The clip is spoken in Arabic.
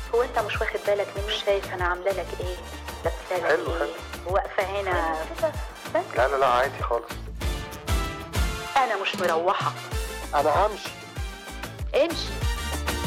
هو انت مش واخد بالك مني؟ مش شايف انا عامله لك ايه؟ لابسه لك ايه؟ واقفه هنا كده بس. لا لا لا عادي خالص. انا مش مروحه. انا همشي. امشي.